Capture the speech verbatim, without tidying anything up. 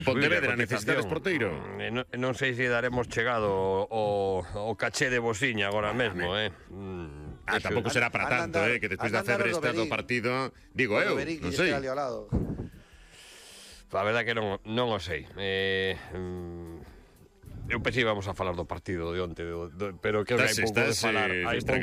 Pontevedra, necesitades porteiro? Eh, non, non sei se daremos chegado o, o caché de Bosiña agora mesmo, eh. Mm, Ah, tampouco será para tanto, andar, eh, que despois de andar hacer o esta do Doberín. partido, digo O eu, Doberín que non lle sei. estea ali ao lado. A verdade que non, non o sei. Eh, mm, eu pensei íbamos a falar do partido de onte, do, do, pero creo que hai Estás- pouco de estás, falar. eh, Hai estás